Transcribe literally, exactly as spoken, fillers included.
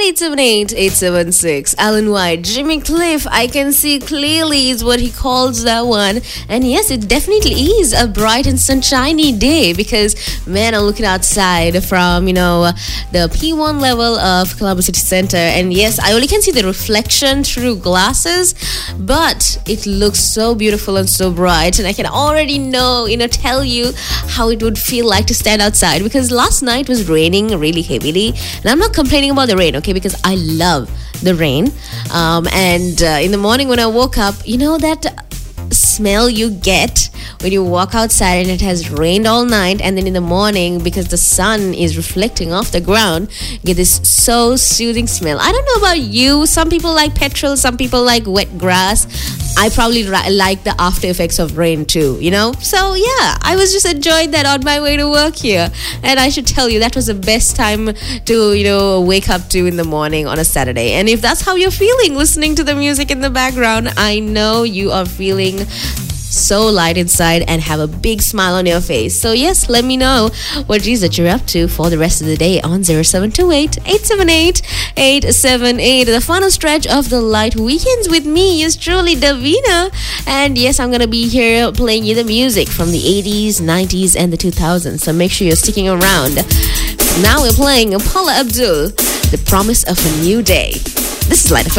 eight seven eight, eight seven six. Alan White, Jimmy Cliff, I can see clearly is what he calls that one. And yes, it definitely is a bright and sunshiny day because, man, I'm looking outside from, you know, the P one level of Colombo City Center. And yes, I only can see the reflection through glasses, but it looks so beautiful and so bright. And I can already know, you know, tell you how it would feel like to stand outside because last night was raining really heavily. And I'm not complaining about the rain, okay, because I love the rain. Um, and uh, in the morning when I woke up, you know that smell you get when you walk outside and it has rained all night, and then in the morning, because the sun is reflecting off the ground, you get this so soothing smell. I don't know about you. Some people like petrol, some people like wet grass. I probably ri- like the after effects of rain too, you know? So yeah, I was just enjoying that on my way to work here. And I should tell you, that was the best time to, you know, wake up to in the morning on a Saturday. And if that's how you're feeling, listening to the music in the background, I know you are feeling so light inside and have a big smile on your face. So yes, let me know what it is that you're up to for the rest of the day on zero seven two eight, eight seven eight, eight seven eight. The final stretch of the light weekends with me is truly Davina. And yes, I'm gonna be here playing you the music from the eighties, nineties and the two thousands. So make sure you're sticking around. Now we're playing Paula Abdul, The Promise of a New Day. This is Light F M.